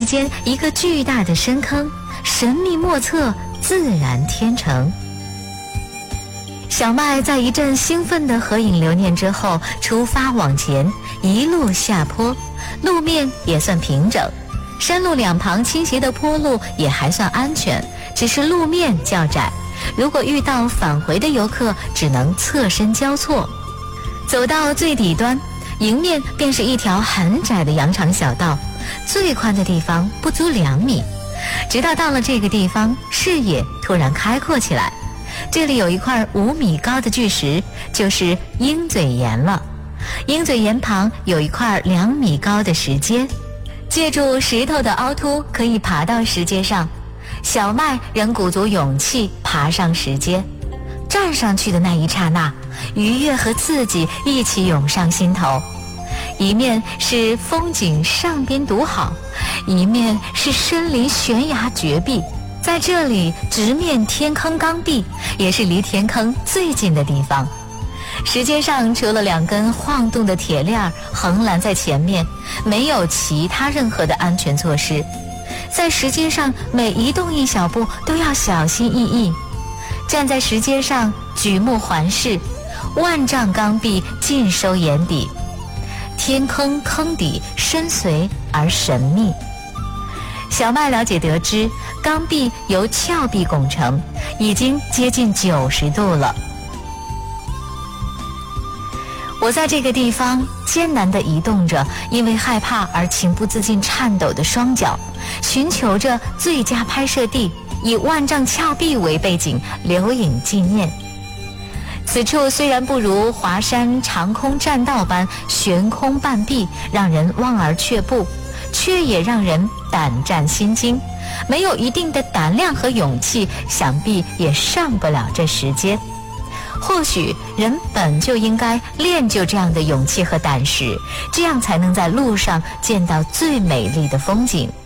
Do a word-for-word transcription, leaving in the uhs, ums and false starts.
间一个巨大的深坑，神秘莫测，自然天成。小麦在一阵兴奋的合影留念之后，出发往前，一路下坡，路面也算平整，山路两旁倾斜的坡路也还算安全，只是路面较窄，如果遇到返回的游客，只能侧身交错。走到最底端，迎面便是一条很窄的羊肠小道，最宽的地方不足两米。直到到了这个地方，视野突然开阔起来。这里有一块五米高的巨石，就是鹰嘴岩了。鹰嘴岩旁有一块两米高的石阶，借助石头的凹凸，可以爬到石阶上。小麦仍鼓足勇气爬上石阶，站上去的那一刹那，愉悦和刺激一起涌上心头。一面是风景上边独好，一面是身临悬崖绝壁。在这里直面天坑刚壁，也是离天坑最近的地方。石阶上除了两根晃动的铁链横拦在前面，没有其他任何的安全措施。在石阶上每移动一小步都要小心翼翼。站在石阶上举目环视，万丈钢壁尽收眼底，天坑坑底深邃而神秘。小麦了解得知，钢壁由峭壁拱成，已经接近九十度了。我在这个地方艰难地移动着，因为害怕而情不自禁颤抖的双脚，寻求着最佳拍摄地，以万丈峭壁为背景，留影纪念。此处虽然不如华山长空栈道般悬空半壁，让人望而却步，却也让人胆战心惊。没有一定的胆量和勇气，想必也上不了这石阶。或许人本就应该练就这样的勇气和胆识，这样才能在路上见到最美丽的风景。